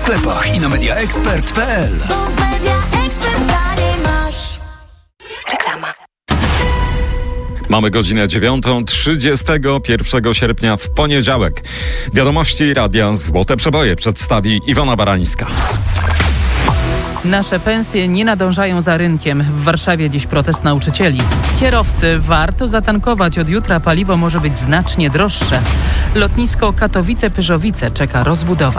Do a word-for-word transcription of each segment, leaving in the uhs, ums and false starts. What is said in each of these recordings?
sklepach i na media expert kropka p l. Reklama. Mamy godzinę dziewiątą, trzydziestego pierwszego sierpnia w poniedziałek. Wiadomości Radia Złote Przeboje przedstawi Iwona Barańska. Nasze pensje nie nadążają za rynkiem. W Warszawie dziś protest nauczycieli. Kierowcy, warto zatankować. Od jutra paliwo może być znacznie droższe. Lotnisko Katowice-Pyrzowice czeka rozbudowa.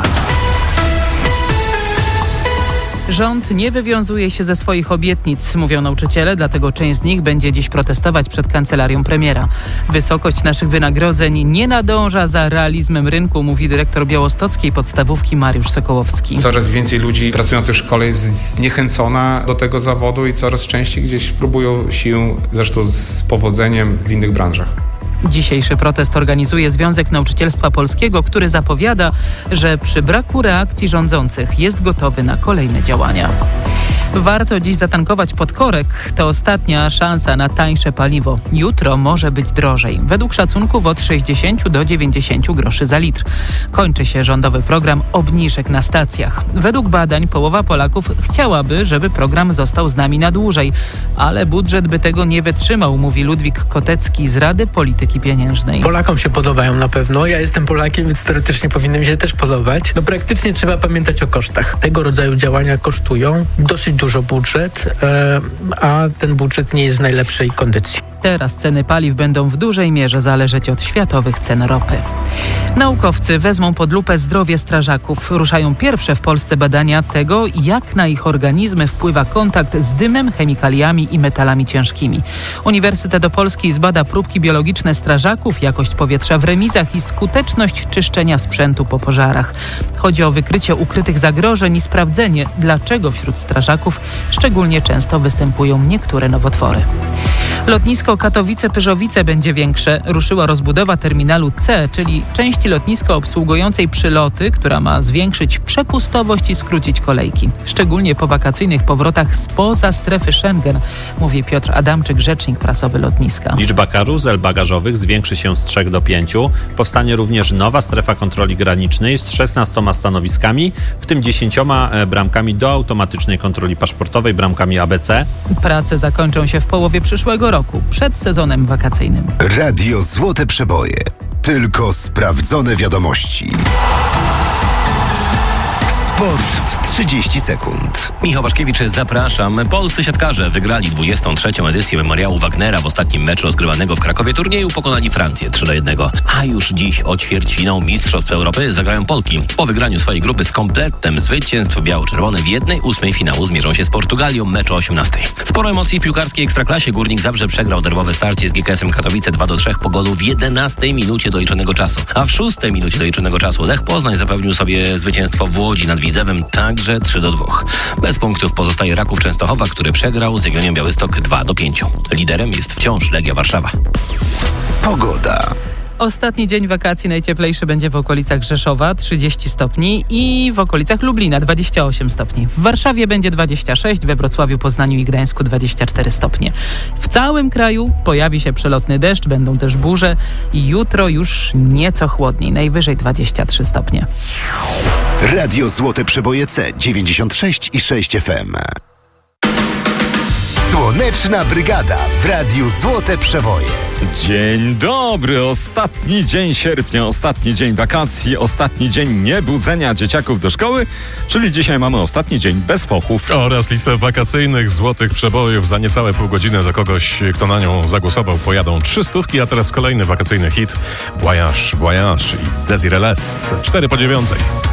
Rząd nie wywiązuje się ze swoich obietnic, mówią nauczyciele, dlatego część z nich będzie dziś protestować przed kancelarią premiera. Wysokość naszych wynagrodzeń nie nadąża za realizmem rynku, mówi dyrektor białostockiej podstawówki Mariusz Sokołowski. Coraz więcej ludzi pracujących w szkole jest zniechęcona do tego zawodu i coraz częściej gdzieś próbują sił, zresztą z powodzeniem, w innych branżach. Dzisiejszy protest organizuje Związek Nauczycielstwa Polskiego, który zapowiada, że przy braku reakcji rządzących jest gotowy na kolejne działania. Warto dziś zatankować pod korek. To ostatnia szansa na tańsze paliwo. Jutro może być drożej. Według szacunków od sześćdziesiąt do dziewięćdziesiąt groszy za litr. Kończy się rządowy program obniżek na stacjach. Według badań połowa Polaków chciałaby, żeby program został z nami na dłużej. Ale budżet by tego nie wytrzymał, mówi Ludwik Kotecki z Rady Polityki Pieniężnej. Polakom się podobają na pewno. Ja jestem Polakiem, więc teoretycznie powinny mi się też podobać. No praktycznie trzeba pamiętać o kosztach. Tego rodzaju działania kosztują dosyć dużo budżet, a ten budżet nie jest w najlepszej kondycji. Teraz ceny paliw będą w dużej mierze zależeć od światowych cen ropy. Naukowcy wezmą pod lupę zdrowie strażaków. Ruszają pierwsze w Polsce badania tego, jak na ich organizmy wpływa kontakt z dymem, chemikaliami i metalami ciężkimi. Uniwersytet Opolski zbada próbki biologiczne strażaków, jakość powietrza w remizach i skuteczność czyszczenia sprzętu po pożarach. Chodzi o wykrycie ukrytych zagrożeń i sprawdzenie, dlaczego wśród strażaków szczególnie często występują niektóre nowotwory. Lotnisko Katowice-Pyrzowice będzie większe. Ruszyła rozbudowa terminalu C, czyli części lotniska obsługującej przyloty, która ma zwiększyć przepustowość i skrócić kolejki. Szczególnie po wakacyjnych powrotach spoza strefy Schengen, mówi Piotr Adamczyk, rzecznik prasowy lotniska. Liczba karuzel bagażowych zwiększy się z trzech do pięciu. Powstanie również nowa strefa kontroli granicznej z szesnastoma stanowiskami, w tym dziesięcioma bramkami do automatycznej kontroli paszportowej, bramkami A B C. Prace zakończą się w połowie przyszłego roku, przed sezonem wakacyjnym. Radio Złote Przeboje. Tylko sprawdzone wiadomości. Sport w trzydzieści sekund. Michał Waszkiewicz, zapraszam. Polscy siatkarze wygrali dwudziestą trzecią edycję Memoriału Wagnera. W ostatnim meczu rozgrywanego w Krakowie turnieju pokonali Francję trzy do jednego. A już dziś o ćwierćfinał Mistrzostw Europy zagrają Polki. Po wygraniu swojej grupy z kompletem zwycięstw biało-czerwone w jednej ósmej finału zmierzą się z Portugalią, mecz o osiemnastej. Sporo emocji w piłkarskiej ekstraklasie. Górnik Zabrze przegrał derbowe starcie z G K S-em Katowice dwa do trzech po golu w jedenastej minucie doliczonego czasu. A w szóstej minucie doliczonego czasu Lech Poznań zapewnił sobie zwycięstwo w Łodzi nad Widzewem, także trzy do dwóch. Bez punktów pozostaje Raków Częstochowa, który przegrał z Jagiellonią Białystok dwa do pięciu. Liderem jest wciąż Legia Warszawa. Pogoda. Ostatni dzień wakacji najcieplejszy będzie w okolicach Rzeszowa, trzydzieści stopni, i w okolicach Lublina, dwadzieścia osiem stopni. W Warszawie będzie dwadzieścia sześć, we Wrocławiu, Poznaniu i Gdańsku dwadzieścia cztery stopnie. W całym kraju pojawi się przelotny deszcz, będą też burze i jutro już nieco chłodniej, najwyżej dwadzieścia trzy stopnie. Radio Złote Przeboje C dziewięćdziesiąt sześć i sześć F M. Słoneczna Brygada w Radiu Złote Przeboje. Dzień dobry, ostatni dzień sierpnia, ostatni dzień wakacji, ostatni dzień niebudzenia dzieciaków do szkoły, czyli dzisiaj mamy ostatni dzień bez pochów. Oraz listę wakacyjnych złotych przebojów. Za niecałe pół godziny do kogoś, kto na nią zagłosował, pojadą trzy stówki, a teraz kolejny wakacyjny hit Voyage, Voyage i Desireless. cztery po dziewiątej.